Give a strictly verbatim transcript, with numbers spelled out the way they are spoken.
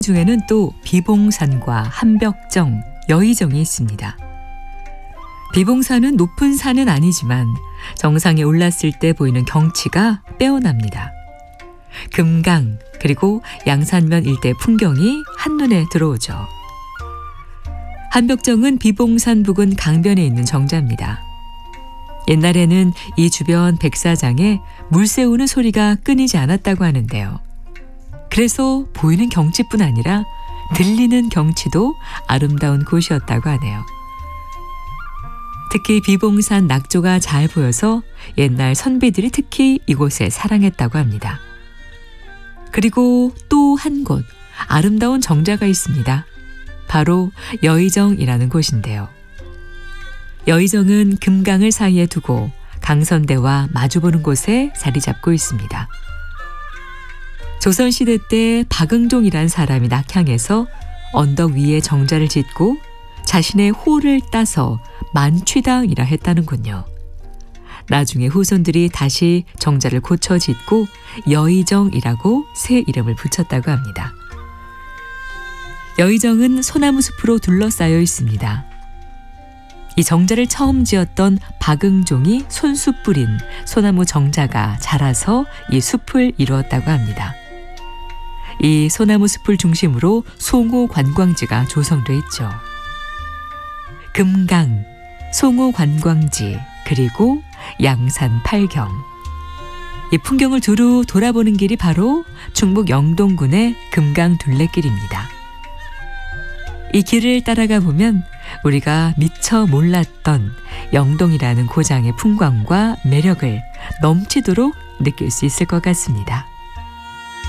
중에는 또 비봉산과 한벽정, 여의정이 있습니다. 비봉산은 높은 산은 아니지만 정상에 올랐을 때 보이는 경치가 빼어납니다. 금강 그리고 양산면 일대 풍경이 한눈에 들어오죠. 한벽정은 비봉산 부근 강변에 있는 정자입니다. 옛날에는 이 주변 백사장에 물 새우는 소리가 끊이지 않았다고 하는데요. 그래서 보이는 경치뿐 아니라 들리는 경치도 아름다운 곳이었다고 하네요. 특히 비봉산 낙조가 잘 보여서 옛날 선비들이 특히 이곳에 사랑했다고 합니다. 그리고 또 한 곳 아름다운 정자가 있습니다. 바로 여의정이라는 곳인데요. 여의정은 금강을 사이에 두고 강선대와 마주보는 곳에 자리 잡고 있습니다. 조선시대 때 박응종이란 사람이 낙향해서 언덕 위에 정자를 짓고 자신의 호를 따서 만취당이라 했다는군요. 나중에 후손들이 다시 정자를 고쳐 짓고 여의정이라고 새 이름을 붙였다고 합니다. 여의정은 소나무 숲으로 둘러싸여 있습니다. 이 정자를 처음 지었던 박응종이 손수 뿌린 소나무 정자가 자라서 이 숲을 이루었다고 합니다. 이 소나무 숲을 중심으로 송호 관광지가 조성돼 있죠. 금강, 송호 관광지, 그리고 양산 팔경. 이 풍경을 두루 돌아보는 길이 바로 충북 영동군의 금강 둘레길입니다. 이 길을 따라가 보면 우리가 미처 몰랐던 영동이라는 고장의 풍광과 매력을 넘치도록 느낄 수 있을 것 같습니다.